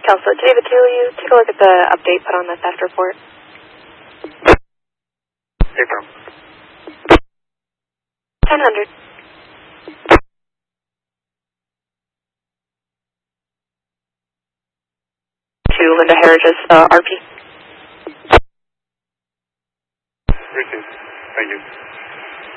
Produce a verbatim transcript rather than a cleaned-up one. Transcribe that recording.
Kelso, David, will you take a look at the update put on the theft report? April. ten hundred. To Linda Harridge's uh, R P. Received. Thank you.